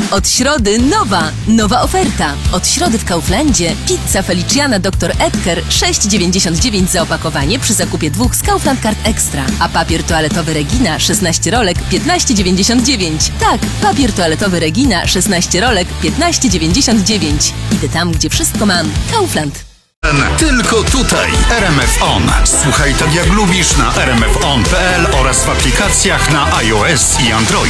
Od środy nowa oferta. Od środy w Kauflandzie pizza Feliciana Dr. Edgar 6,99 za opakowanie przy zakupie 2 z Kaufland Card Extra. A papier toaletowy Regina 16 rolek 15,99. Tak, papier toaletowy Regina 16 rolek 15,99. Idę tam, gdzie wszystko mam. Kaufland. Tylko tutaj RMF On. Słuchaj tak jak lubisz na rmfon.pl oraz w aplikacjach na iOS i Android.